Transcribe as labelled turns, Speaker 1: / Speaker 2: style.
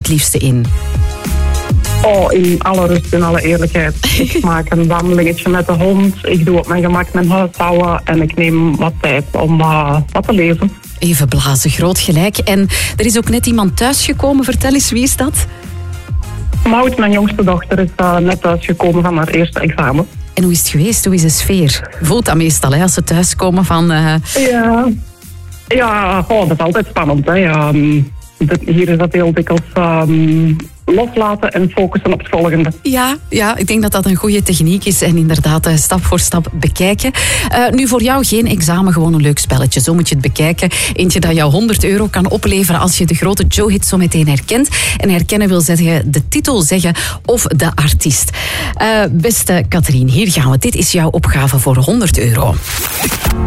Speaker 1: het liefste in?
Speaker 2: Oh, in alle rust, in alle eerlijkheid. Ik maak een wandelingetje met de hond. Ik doe op mijn gemak mijn huishouden. En ik neem wat tijd om wat te lezen.
Speaker 1: Even blazen, groot gelijk. En er is ook net iemand thuisgekomen. Vertel eens, wie is dat?
Speaker 2: Maud, mijn jongste dochter, is net thuisgekomen van haar eerste examen.
Speaker 1: En hoe is het geweest? Hoe is de sfeer? Je voelt dat meestal, hè, als ze thuiskomen van...
Speaker 2: Ja, dat is altijd spannend. Hè. Ja, hier is dat heel dikwijls loslaten en focussen op het volgende.
Speaker 1: Ja, ik denk dat dat een goede techniek is en inderdaad stap voor stap bekijken. Nu voor jou geen examen, gewoon een leuk spelletje. Zo moet je het bekijken. Eentje dat jou €100 kan opleveren als je de grote Joe-hit zo meteen herkent. En herkennen wil zeggen de titel zeggen of de artiest. Beste Catherine, hier gaan we. Dit is jouw opgave voor €100.